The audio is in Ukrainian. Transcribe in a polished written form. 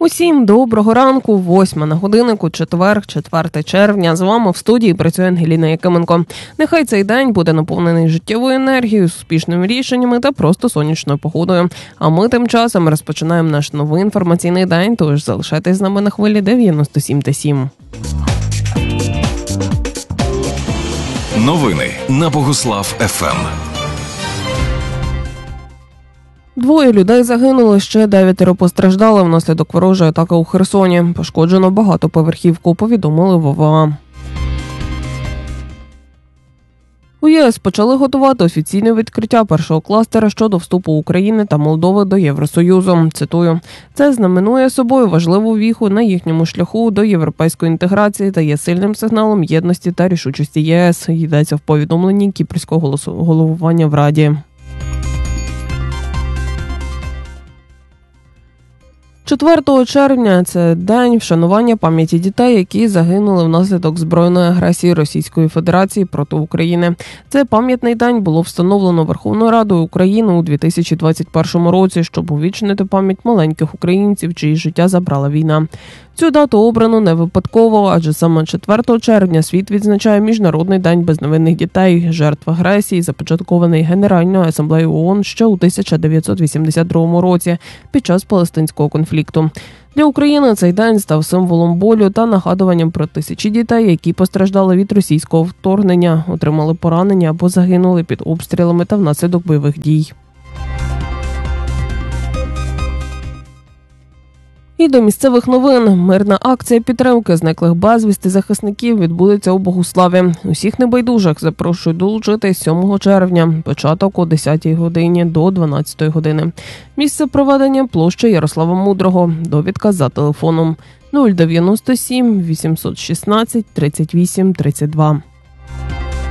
Усім доброго ранку, 8 на годиннику, четвер, 4 червня. З вами в студії працює Ангеліна Якименко. Нехай цей день буде наповнений життєвою енергією, успішними рішеннями та просто сонячною погодою. А ми тим часом розпочинаємо наш новий інформаційний день, тож залишайтесь з нами на хвилі 97,7. Новини на Богуслав ФМ. 2 людей загинули, ще 9 постраждали внаслідок ворожої атаки у Херсоні. Пошкоджено багатоповерхівку, повідомили в ОВА. У ЄС почали готувати офіційне відкриття першого кластера щодо вступу України та Молдови до Євросоюзу. Цитую: «Це знаменує собою важливу віху на їхньому шляху до європейської інтеграції та є сильним сигналом єдності та рішучості ЄС», йдеться в повідомленні кіпрського головування в Раді. 4 червня – це день вшанування пам'яті дітей, які загинули внаслідок збройної агресії Російської Федерації проти України. Цей пам'ятний день було встановлено Верховною Радою України у 2021 році, щоб увічнити пам'ять маленьких українців, чиї життя забрала війна. Цю дату обрано не випадково, адже саме 4 червня світ відзначає Міжнародний день безневинних дітей, жертв агресії, започаткований Генеральною асамблеєю ООН ще у 1982 році під час палестинського конфлікту. Для України цей день став символом болю та нагадуванням про тисячі дітей, які постраждали від російського вторгнення, отримали поранення або загинули під обстрілами та внаслідок бойових дій. І до місцевих новин. Мирна акція підтримки зниклих безвісти захисників відбудеться у Богуславі. Усіх небайдужих запрошують долучитись 7 червня, початок о 10 годині до 12 години. Місце проведення – площа Ярослава Мудрого. Довідка за телефоном 097 816 38 32.